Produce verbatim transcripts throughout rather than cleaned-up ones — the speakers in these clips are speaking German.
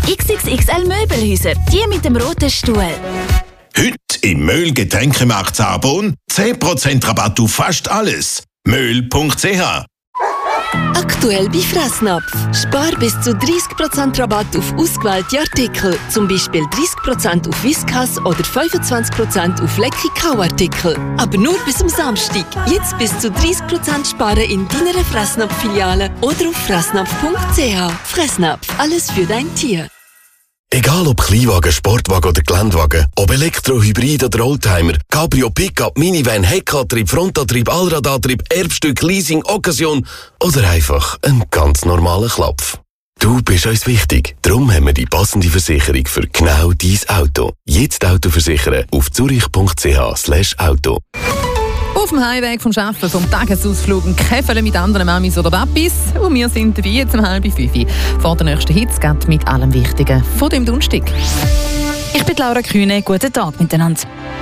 X X X L Möbelhäuser, die mit dem roten Stuhl. Heute im Möhl-Getränkemarkt Saarbrunn zehn Prozent Rabatt auf fast alles. möhl punkt c h. Aktuell bei Fressnapf. Spar bis zu dreißig Prozent Rabatt auf ausgewählte Artikel. Zum Beispiel dreißig Prozent auf Whiskas oder fünfundzwanzig Prozent auf leckere Kauartikel. Aber nur bis zum Samstag. Jetzt bis zu dreißig Prozent sparen in deiner Fressnapf-Filiale oder auf fressnapf punkt c h. Fressnapf. Alles für dein Tier. Egal ob Kleinwagen, Sportwagen oder Geländewagen, ob Elektro, Hybrid oder Oldtimer, Cabrio, Pickup, Minivan, Heckantrieb, Frontantrieb, Allradantrieb, Erbstück, Leasing, Occasion oder einfach ein ganz normaler Klapf. Du bist uns wichtig, darum haben wir die passende Versicherung für genau dein Auto. Jetzt Auto versichern auf zurich punkt c h slash auto. Auf dem Heimweg vom Arbeiten, vom Tagesausflug, ein Käferle mit anderen Mamis oder Papis. Und wir sind dabei jetzt um halb fünf. Vor der nächsten Hitze geht mit allem Wichtigen von dem Donnerstag. Ich bin Laura Kühne. Guten Tag miteinander.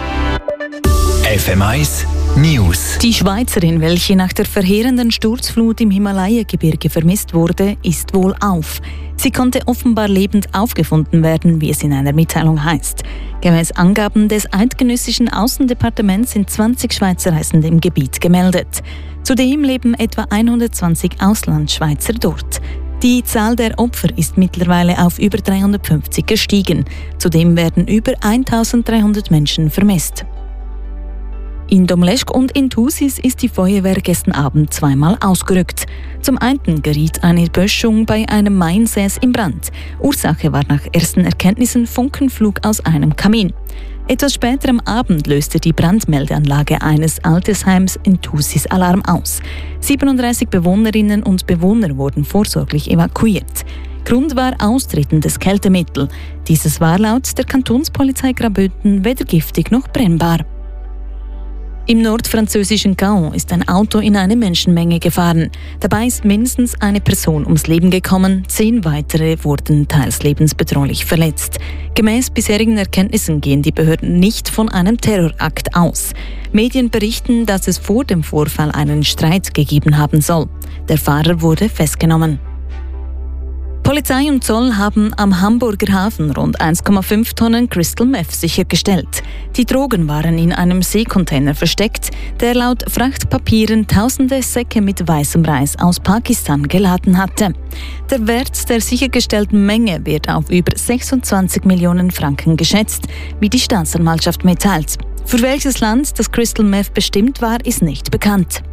F M eins News. Die Schweizerin, welche nach der verheerenden Sturzflut im Himalaya-Gebirge vermisst wurde, ist wohl auf. Sie konnte offenbar lebend aufgefunden werden, wie es in einer Mitteilung heißt. Gemäß Angaben des eidgenössischen Außendepartements sind zwanzig Schweizer Reisende im Gebiet gemeldet. Zudem leben etwa hundertzwanzig Auslandschweizer dort. Die Zahl der Opfer ist mittlerweile auf über dreihundertfünfzig gestiegen. Zudem werden über eintausenddreihundert Menschen vermisst. In Domleschg und in Thusis ist die Feuerwehr gestern Abend zweimal ausgerückt. Zum einen geriet eine Böschung bei einem Mainsäß in Brand. Ursache war nach ersten Erkenntnissen Funkenflug aus einem Kamin. Etwas später am Abend löste die Brandmeldeanlage eines Altersheims in Thusis Alarm aus. siebenunddreißig Bewohnerinnen und Bewohner wurden vorsorglich evakuiert. Grund war austretendes Kältemittel. Dieses war laut der Kantonspolizei Graubünden weder giftig noch brennbar. Im nordfranzösischen Caen ist ein Auto in eine Menschenmenge gefahren. Dabei ist mindestens eine Person ums Leben gekommen, zehn weitere wurden teils lebensbedrohlich verletzt. Gemäß bisherigen Erkenntnissen gehen die Behörden nicht von einem Terrorakt aus. Medien berichten, dass es vor dem Vorfall einen Streit gegeben haben soll. Der Fahrer wurde festgenommen. Polizei und Zoll haben am Hamburger Hafen rund eins Komma fünf Tonnen Crystal Meth sichergestellt. Die Drogen waren in einem Seekontainer versteckt, der laut Frachtpapieren tausende Säcke mit weißem Reis aus Pakistan geladen hatte. Der Wert der sichergestellten Menge wird auf über sechsundzwanzig Millionen Franken geschätzt, wie die Staatsanwaltschaft mitteilt. Für welches Land das Crystal Meth bestimmt war, ist nicht bekannt.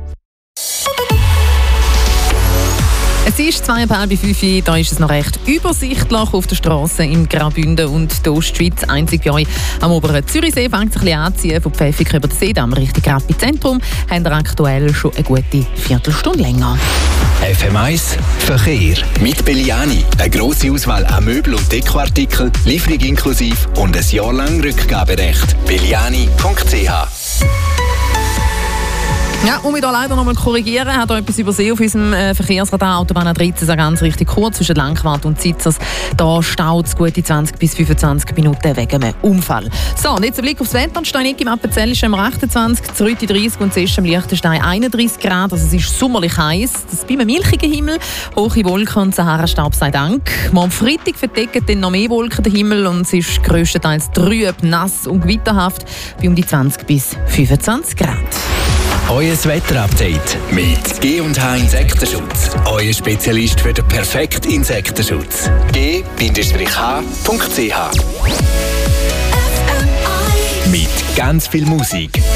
Es ist zweieinhalb fünf, da ist es noch recht übersichtlich auf der Straße im Graubünden und der Ostschweiz. Einzig bei euch am oberen Zürichsee fängt sich ein bisschen anziehen. Von Pfäffik über den Seedamm Richtung Rappi-Zentrum haben wir aktuell schon eine gute Viertelstunde länger. F M eins Verkehr mit Belliani. Eine grosse Auswahl an Möbel- und Dekoartikeln, Lieferung inklusive und ein Jahr lang Rückgaberecht. belliani punkt c h. Ja, und wir hier leider noch mal korrigieren, hat auch etwas übersehen auf unserem äh, Verkehrsradar. Autobahn A dreizehn, ganz richtig kurz zwischen Langquart und Zitzers. Da staut es gute zwanzig bis fünfundzwanzig Minuten wegen einem Unfall. So, und jetzt ein Blick aufs Wetter. Steinig im Appenzell ist achtundzwanzig, Zrüti dreißig und Zest im Liechtenstein einunddreißig Grad. Also es ist sommerlich heiß. Das ist bei einem milchigen Himmel. Hohe Wolken und Sahara-Staub sei Dank. Am Freitag verdecken dann noch mehr Wolken den Himmel und es ist grösstenteils trüb, nass und gewitterhaft bei um die zwanzig bis fünfundzwanzig Grad. Euer Wetterupdate mit G und H Insektenschutz. Euer Spezialist für den perfekten Insektenschutz. G H punkt c h. Mit ganz viel Musik,